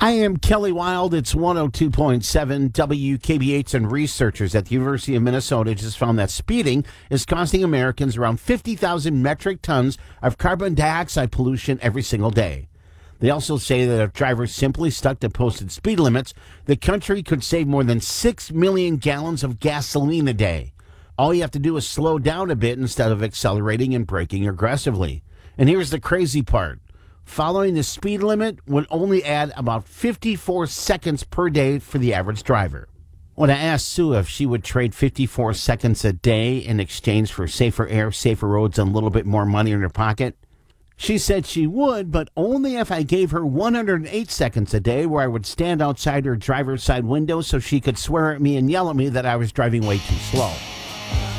I am Kelly Wild. It's 102.7 WKBH, and researchers at the University of Minnesota just found that speeding is costing Americans around 50,000 metric tons of carbon dioxide pollution every single day. They also say that if drivers simply stuck to posted speed limits, the country could save more than 6 million gallons of gasoline a day. All you have to do is slow down a bit instead of accelerating and braking aggressively. And here's the crazy part. Following the speed limit would only add about 54 seconds per day for the average driver. When I asked Sue if she would trade 54 seconds a day in exchange for safer air, safer roads, and a little bit more money in her pocket, she said she would, but only if I gave her 108 seconds a day where I would stand outside her driver's side window so she could swear at me and yell at me that I was driving way too slow.